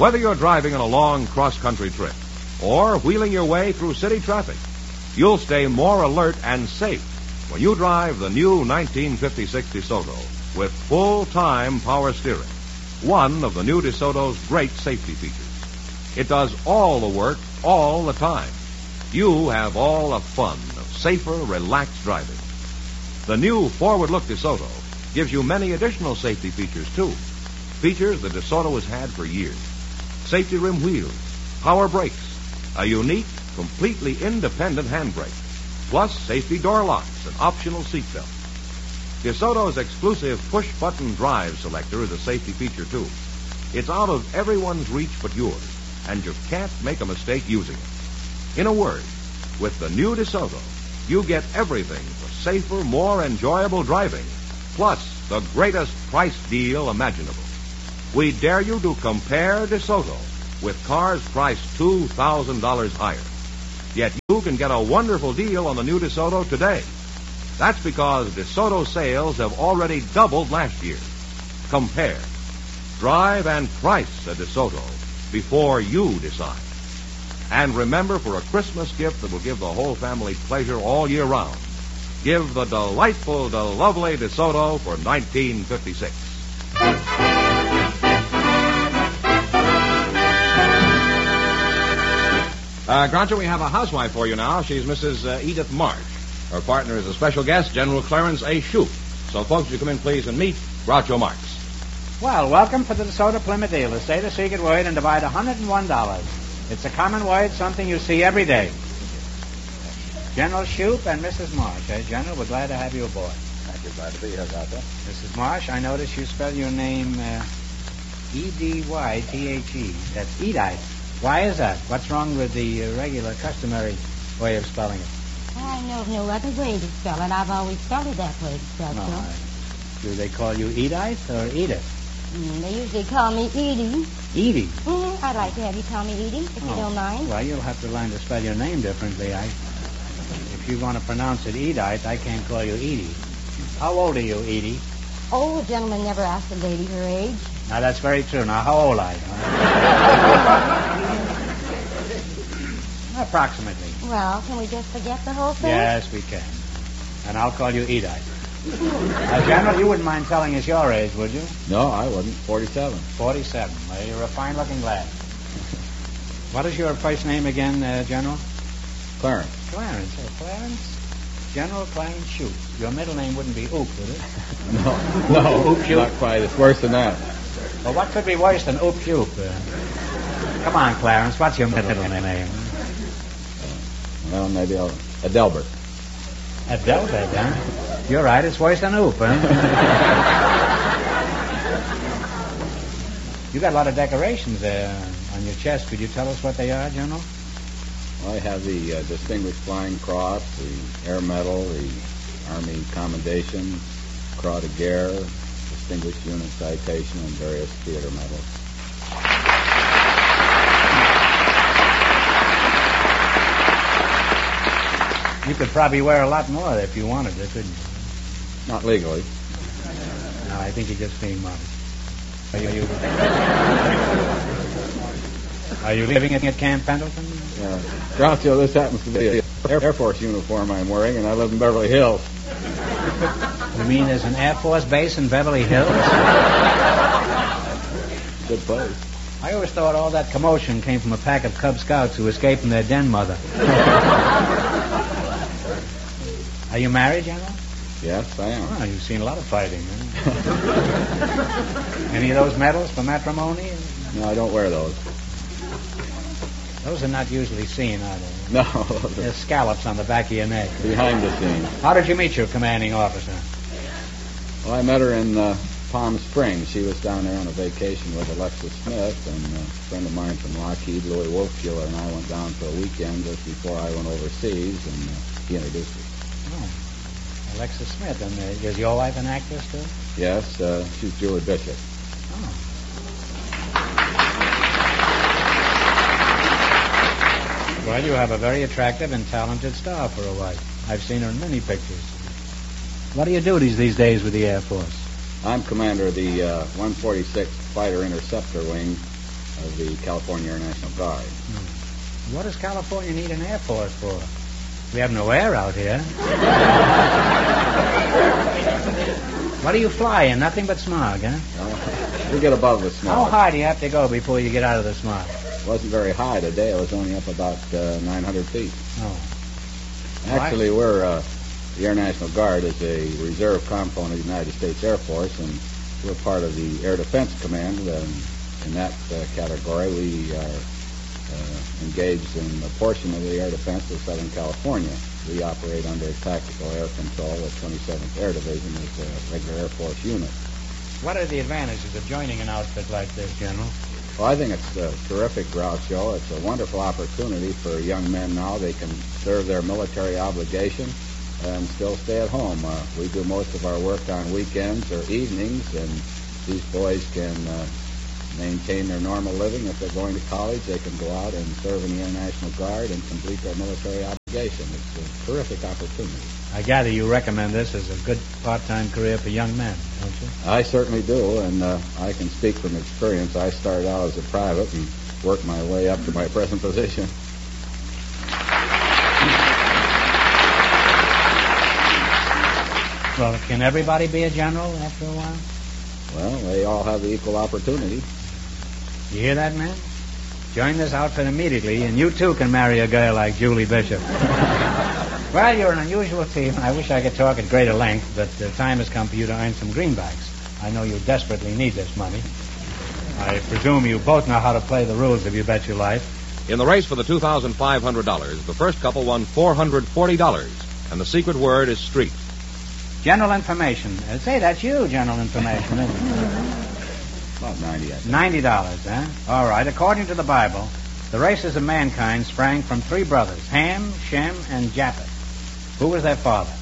Whether you're driving on a long cross-country trip or wheeling your way through city traffic, you'll stay more alert and safe when you drive the new 1956 DeSoto with full-time power steering, one of the new DeSoto's great safety features. It does all the work all the time. You have all the fun of safer, relaxed driving. The new forward-look DeSoto gives you many additional safety features, too. Features the DeSoto has had for years. Safety rim wheels, power brakes, a unique, completely independent handbrake, plus safety door locks and optional seatbelt. DeSoto's exclusive push-button drive selector is a safety feature, too. It's out of everyone's reach but yours, and you can't make a mistake using it. In a word, with the new DeSoto, you get everything for safer, more enjoyable driving, plus the greatest price deal imaginable. We dare you to compare DeSoto with cars priced $2,000 higher. Yet you can get a wonderful deal on the new DeSoto today. That's because DeSoto sales have already doubled last year. Compare, drive, and price a DeSoto before you decide. And remember, for a Christmas gift that will give the whole family pleasure all year round, give the delightful, the lovely DeSoto for 1956. Groucho, we have a housewife for you now. She's Mrs. Edith Marsh. Her partner is a special guest, General Clarence A. Shoup. So, folks, you come in, please, and meet Groucho Marx. Well, welcome to the DeSoto Plymouth dealer. Say the secret word and divide $101. It's a common word, something you see every day. General Shoup and Mrs. Marsh. General, we're glad to have you aboard. Thank you. Glad to be here, Doctor. Mrs. Marsh, I notice you spell your name E-D-Y-T-H-E. That's Edith. Why is that? What's wrong with the regular, customary way of spelling it? I know of no other way to spell it. I've always spelled it that way, Doctor. Do they call you Edith or Edith? They usually call me Edie. Edie? I'd like to have you call me Edie, if you don't mind. Well, you'll have to learn to spell your name differently. If you want to pronounce it Edith, I can't call you Edie. How old are you, Edie? Oh, a gentleman never asked a lady her age. Now, that's very true. Now, how old are you? Approximately. Well, can we just forget the whole thing? Yes, we can. And I'll call you Edith. General, you wouldn't mind telling us your age, would you? No, I wouldn't. 47. 47. Well, you're a fine-looking lad. What is your first name again, General? Clarence. Clarence. Clarence? General Clarence Shoup. Your middle name wouldn't be Oop, would it? No, Oop Shoup. Not quite. It's worse than that. Well, what could be worse than Oop Shoup? Come on, Clarence. What's your middle name? Well, maybe Adelbert. Adelbert, huh? You're right. It's worse than Oop, huh? You got a lot of decorations there on your chest. Could you tell us what they are, General? Well, I have the Distinguished Flying Cross, the Air Medal, the Army Commendation, Croix de Guerre, Distinguished Unit Citation, and various theater medals. You could probably wear a lot more if you wanted to, couldn't you? Not legally. No, I think you're just being modest. Are you living at Camp Pendleton? Yeah. Groucho, this happens to be an Air Force uniform I'm wearing, and I live in Beverly Hills. You mean there's an Air Force base in Beverly Hills? Good place. I always thought all that commotion came from a pack of Cub Scouts who escaped from their den mother. Are you married, General? Yes, I am. Oh, you've seen a lot of fighting, huh? Any of those medals for matrimony? No, I don't wear those. Those are not usually seen, are they? No. There's scallops on the back of your neck. Behind the scenes. How did you meet your commanding officer? Well, I met her in Palm Springs. She was down there on a vacation with Alexis Smith, and a friend of mine from Lockheed, Louis Wolfschuler, and I went down for a weekend just before I went overseas, and he introduced us. Oh, Alexis Smith. And is your wife an actress, too? Yes, she's Julie Bishop. Oh. Well, you have a very attractive and talented star for a wife. I've seen her in many pictures. What are your duties these days with the Air Force? I'm commander of the 146th Fighter Interceptor Wing, of the California Air National Guard. What does California need an Air Force for? We have no air out here. What do you fly in? Nothing but smog, huh? We get above the How smog. high do you have to go before you get out of the smog? It wasn't very high today. It was only up about 900 feet. Oh. Actually, the Air National Guard is a reserve component of the United States Air Force, and we're part of the Air Defense Command. In that category, we are engaged in a portion of the air defense of Southern California. We operate under tactical air control. The 27th Air Division is a regular Air Force unit. What are the advantages of joining an outfit like this, General? Well, I think it's terrific, Groucho. It's a wonderful opportunity for young men now. They can serve their military obligation and still stay at home. We do most of our work on weekends or evenings, and these boys can maintain their normal living. If they're going to college, they can go out and serve in the Air National Guard and complete their military obligation. It's a terrific opportunity. I gather you recommend this as a good part-time career for young men, don't you? I certainly do, and I can speak from experience. I started out as a private and worked my way up to my present position. Well, can everybody be a general after a while? Well, they all have the equal opportunity. You hear that, man? Join this outfit immediately, and you too can marry a girl like Julie Bishop. Well, you're an unusual team. I wish I could talk at greater length, but the time has come for you to earn some greenbacks. I know you desperately need this money. I presume you both know how to play the rules of You Bet Your Life. In the race for the $2,500, the first couple won $440, and the secret word is street. General information. Say, that's you, general information, isn't it? About 90, I think. $90, huh? All right. According to the Bible, the races of mankind sprang from three brothers, Ham, Shem, and Japheth. Who was their father?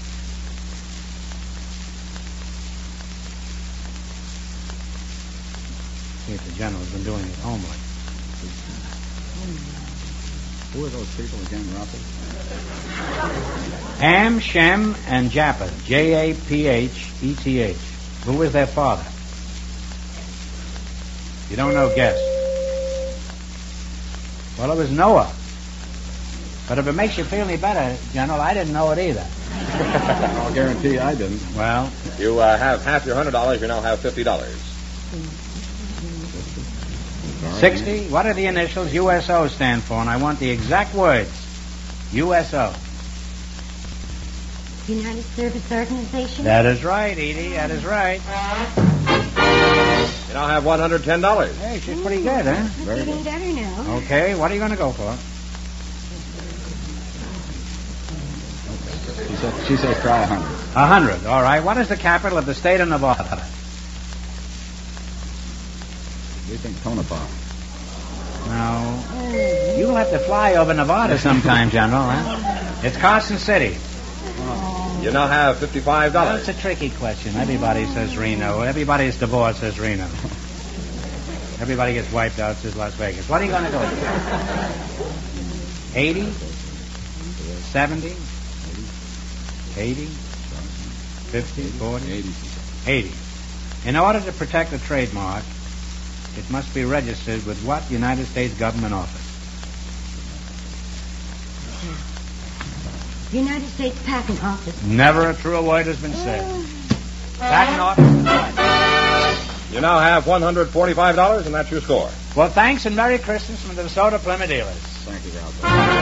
See if the general's been doing his homework. Who are those people again, Ralphie? Ham, Shem, and Japheth. Japheth. Who was their father? You don't know, guess. Well, it was Noah. But if it makes you feel any better, General, I didn't know it either. I'll guarantee I didn't. Well, You have half your $100. You now have $50. 60. What are the initials USO stand for? And I want the exact words. USO. United Service Organization? That is right, Edie. That is right. You now have $110. Hey, she's pretty good, huh? Very Getting good. better now. Okay, what are you going to go for? She says try 100. 100. All right. What is the capital of the state of Nevada? We think Tonopah. No. You'll have to fly over Nevada sometime, General, huh? It's Carson City. You now have $55. That's a tricky question. Everybody says Reno. Everybody's divorced says Reno. Everybody gets wiped out says Las Vegas. What are you going to go with? 80? 70? 80? 50? 40? 80. 80. In order to protect a trademark, it must be registered with what United States government office? United States Patent Office. Never a truer word has been said. Patent office. You now have $145, and that's your score. Well, thanks and Merry Christmas from the DeSoto Plymouth dealers. Thank you, Ralph.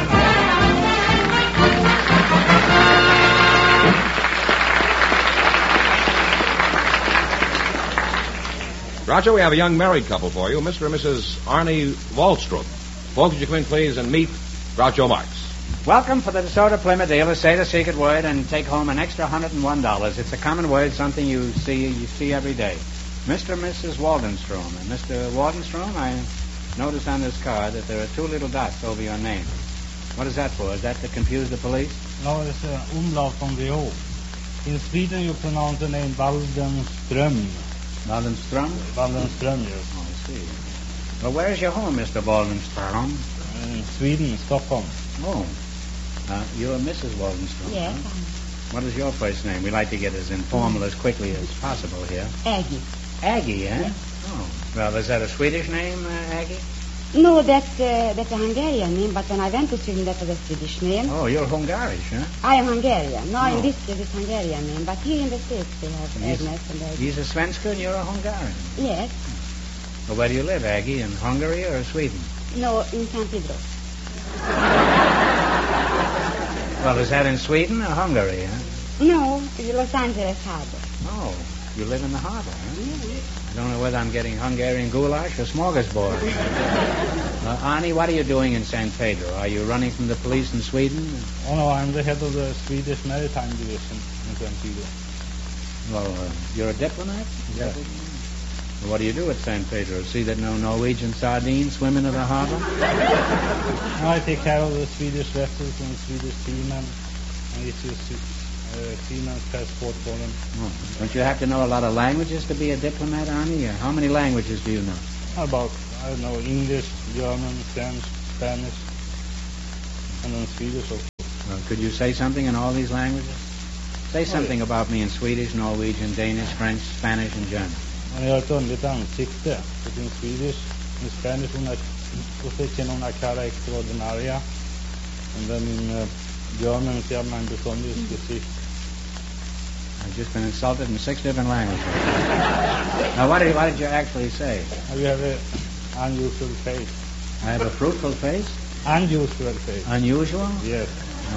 Groucho, we have a young married couple for you, Mr. and Mrs. Arnie Wallstrom. Folks, would you come in, please, and meet Groucho Marx. Welcome for the DeSoto Plymouth dealers. Say the secret word and take home an extra $101. It's a common word, something you see every day. Mr. and Mrs. Waldenstrom. And Mr. Waldenstrom, I notice on this card that there are two little dots over your name. What is that for? Is that to confuse the police? No, it's umlaut on the O. In Sweden, you pronounce the name Waldenström. Waldenstrom? Waldenström, yes. Oh, I see. Well, where's your home, Mr. Waldenstrom? In Sweden, Stockholm. Oh. You're Mrs. Waldenstrom. Yes, Huh? What is your first name? We like to get as informal as quickly as possible here. Aggie. Aggie, eh? Yes. Oh. Well, is that a Swedish name, Aggie? No, that's a Hungarian name, but when I went to Sweden, that was a Swedish name. Oh, you're Hungarish, huh? I am Hungarian. No, in this case, it's Hungarian name, but here in the States, they have Agnes and Aggie. He's a Svenska and you're a Hungarian. Yes. Well, where do you live, Aggie? In Hungary or Sweden? No, in San Pedro. Well, is that in Sweden or Hungary, huh? No, it's Los Angeles Harbor. Oh, you live in the harbor, huh? Mm-hmm. I don't know whether I'm getting Hungarian goulash or smorgasbord. Arnie, what are you doing in San Pedro? Are you running from the police in Sweden? Oh, no, I'm the head of the Swedish Maritime Division in San Pedro. Well, you're a diplomat? Yeah. Well, what do you do at San Pedro? See that no Norwegian sardines swim into the harbor? I take care of the Swedish vessels and Swedish seamen, and issue seaman's passport for them. Oh. Don't you have to know a lot of languages to be a diplomat, Arnie? How many languages do you know? About, I don't know, English, German, French, Spanish, and then Swedish also. Well, could you say something in all these languages? Say something about me in Swedish, Norwegian, Danish, French, Spanish, and German. Jag har ett underligt ansikte. In Swedish, in Spanish, una cara extraordinaria. And then in German, se llama ein besonderes Gesicht. I've just been insulted in 6 different languages. Now, what did you actually say? You have an unusual face. I have a fruitful face? Unusual face. Unusual? Yes.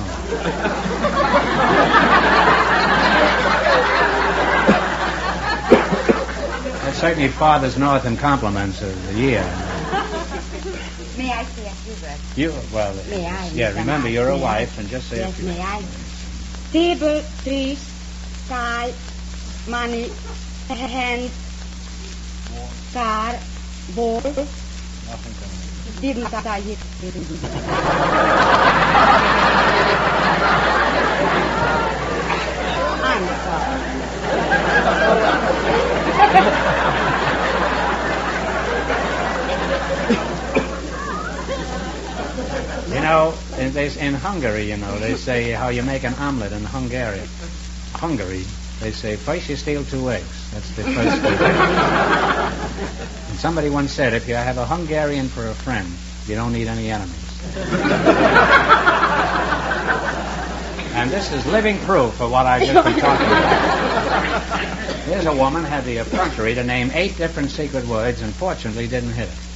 That certainly fathers north in compliments of the year. May I say a few words? Well, May I, yeah, Mr. remember, Mark? you're a May wife, I? and just say a Yes, few. may I? Table, trees, sky, money, hand, car, ball. Didn't I hit? I'm sorry. You know, in Hungary, they say how you make an omelet in Hungary. They say first you steal 2 eggs. That's the first thing. And somebody once said, if you have a Hungarian for a friend, you don't need any enemies. And this is living proof of what I've just been talking about. Here's a woman had the effrontery to name 8 different secret words and fortunately didn't hit it.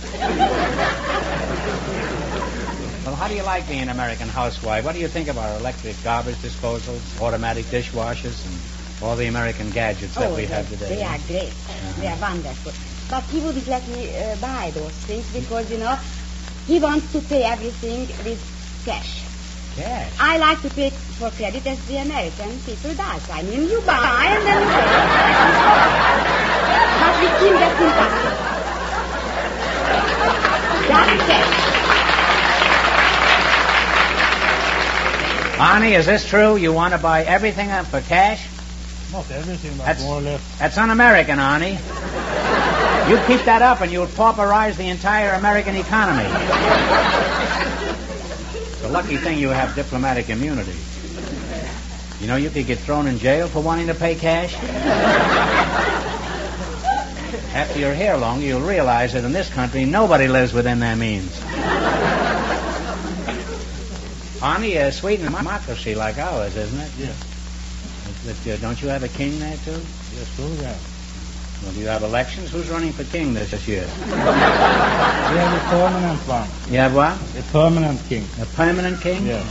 Well, how do you like being an American housewife? What do you think of our electric garbage disposals, automatic dishwashers, and all the American gadgets that we have today? They are great. They are wonderful. But he wouldn't let me buy those things because, he wants to pay everything with cash. Cash? I like to pay for credit as the American people does. I mean, you buy and then you pay. But with him, that's impossible. That's cash. Arnie, is this true? You want to buy everything for cash? Not everything, but more or less. That's un-American, Arnie. You keep that up and you'll pauperize the entire American economy. It's a lucky thing you have diplomatic immunity. You could get thrown in jail for wanting to pay cash. After you're here longer, you'll realize that in this country, nobody lives within their means. Arnie, Sweden is a democracy like ours, isn't it? Yes. But, don't you have a king there, too? Yes, sure, yeah. Well, do you have elections? Who's running for king this year? We have a permanent one. You have what? A permanent king. A permanent king? Yeah.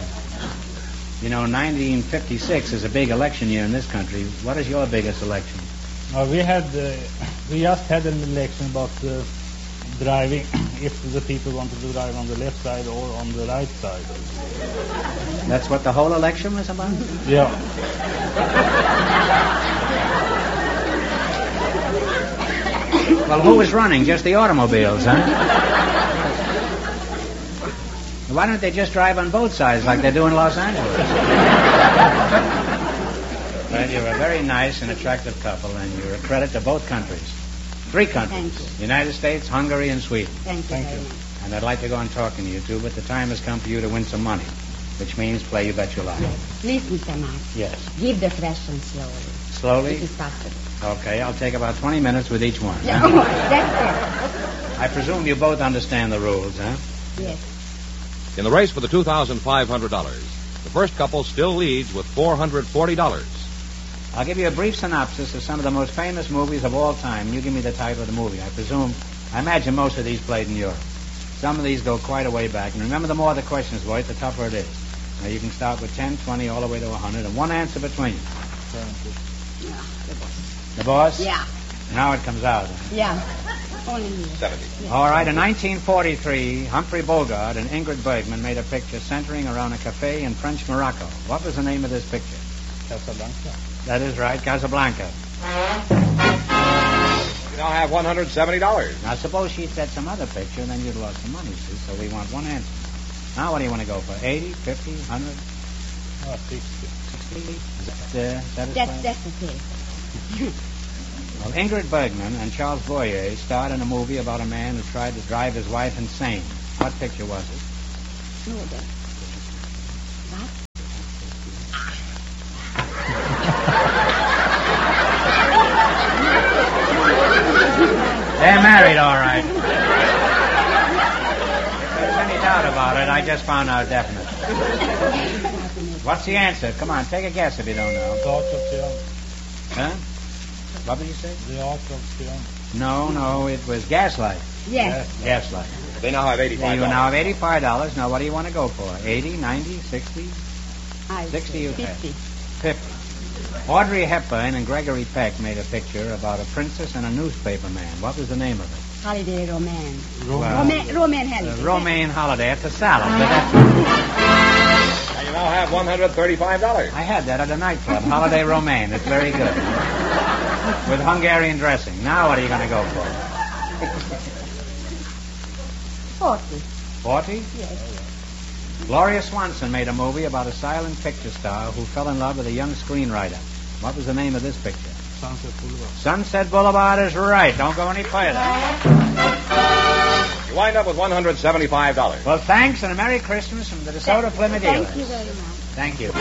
1956 is a big election year in this country. What is your biggest election? We just had an election about driving, if the people wanted to drive on the left side or on the right side. That's what the whole election was about? Yeah. Well, who was running? Just the automobiles, huh? Why don't they just drive on both sides like they do in Los Angeles? Well, you're a very nice and attractive couple, and you're a credit to both countries. 3 countries. Thank you. United States, Hungary, and Sweden. Thank you very much. And I'd like to go on talking to you, too, but the time has come for you to win some money, which means play You Bet Your Life. Please, Mr. Mark, Yes. give the question slowly. slowly? It is possible. Okay, I'll take about 20 minutes with each one. Yeah, Huh? that's I presume you both understand the rules, huh? it. Yes. In the race for the $2,500, the first couple still leads with $440. I'll give you a brief synopsis of some of the most famous movies of all time. You give me the title of the movie. I imagine most of these played in Europe. Some of these go quite a way back. And remember, the more the questions, boys, the tougher it is. Now, you can start with 10, 20, all the way to 100, and one answer between you. Yeah, the boss. The boss? Yeah. Now it comes out. Yeah. Only here. 70. Yeah. All right, in 1943, Humphrey Bogart and Ingrid Bergman made a picture centering around a cafe in French Morocco. What was the name of this picture? Casablanca. That is right, Casablanca. You now have $170. Now, suppose she said some other picture, then you'd lost some money, see? So we want one answer. Now, what do you want to go for? 80, 50, 100, 60. 60? Is that satisfying? That's okay. Well, Ingrid Bergman and Charles Boyer starred in a movie about a man who tried to drive his wife insane. What picture was it? No, that. What? They're married, all right. If there's any doubt about it, I just found out definitely. What's the answer? Come on, take a guess if you don't know. The Art of Triumph. Huh? What did you say? The Art of Triumph. No, it was Gaslight. Yes. Gaslight. They now have $85. You now have $85. Now, what do you want to go for? 80, 90, 60? I 60 you 50. have. 50. Audrey Hepburn and Gregory Peck made a picture about a princess and a newspaper man. What was the name of it? Holiday Romance. Well, Romaine Holiday. Romaine Holiday. It's a salad. But that's... And you now have $135. I had that at a nightclub. Holiday Romaine. It's very good. With Hungarian dressing. Now what are you going to go for? 40. 40? Yes. Gloria Swanson made a movie about a silent picture star who fell in love with a young screenwriter. What was the name of this picture? Sunset Boulevard. Sunset Boulevard is right. Don't go any further. You wind up with $175. Well, thanks and a Merry Christmas from the DeSoto Plymouth Thank Dealers. you very much. Thank you.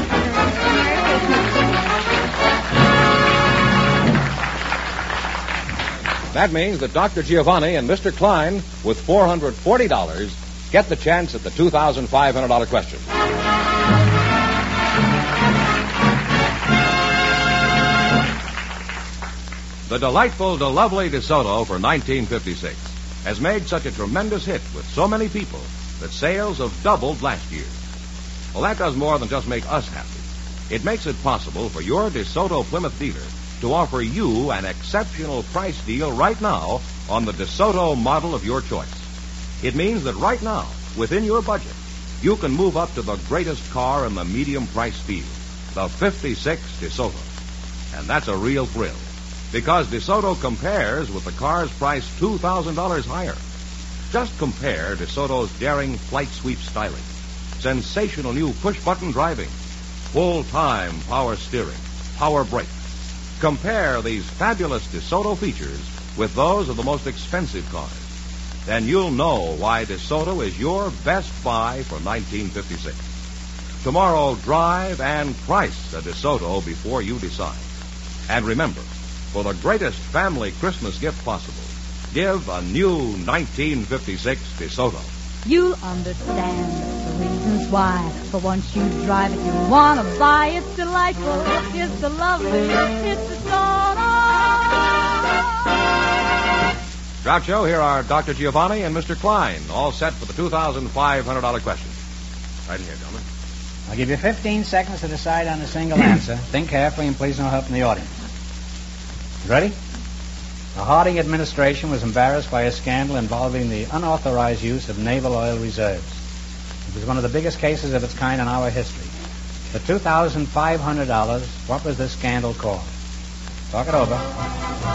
That means that Dr. Giovanni and Mr. Klein, with $440, get the chance at the $2,500 question. The delightful, lovely DeSoto for 1956 has made such a tremendous hit with so many people that sales have doubled last year. Well, that does more than just make us happy. It makes it possible for your DeSoto Plymouth dealer to offer you an exceptional price deal right now on the DeSoto model of your choice. It means that right now, within your budget, you can move up to the greatest car in the medium price field, the 56 DeSoto. And that's a real thrill, because DeSoto compares with the cars priced $2,000 higher. Just compare DeSoto's daring flight sweep styling, sensational new push-button driving, full-time power steering, power brakes. Compare these fabulous DeSoto features with those of the most expensive cars. Then you'll know why DeSoto is your best buy for 1956. Tomorrow, drive and price a DeSoto before you decide. And remember, for the greatest family Christmas gift possible, give a new 1956 DeSoto. You'll understand the reasons why. For once you drive it, you'll want to buy. It's delightful, it's the lovely, it's DeSoto. Groucho, here are Dr. Giovanni and Mr. Klein, all set for the $2,500 question. Right here, gentlemen. I'll give you 15 seconds to decide on a single answer. Think carefully and please no help from the audience. Ready? The Harding administration was embarrassed by a scandal involving the unauthorized use of naval oil reserves. It was one of the biggest cases of its kind in our history. For $2,500, what was this scandal called? Talk it over.